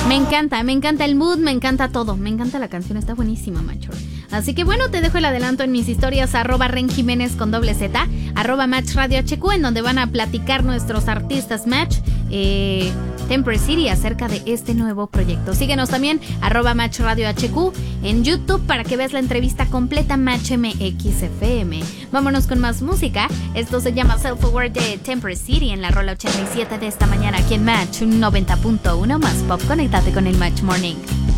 Me encanta el mood, me encanta todo. Me encanta la canción, está buenísima, macho. Así que bueno, te dejo el adelanto en mis historias, @RenJiménez con @, @Match Radio HQ, en donde van a platicar nuestros artistas Match, Temporary City, acerca de este nuevo proyecto. Síguenos también, @Match Radio HQ, en YouTube para que veas la entrevista completa, Match MXFM. Vámonos con más música. Esto se llama Self Aware de Temporary City en la rola 87 de esta mañana aquí en Match 90.1 más pop. Conéctate con el Match Morning.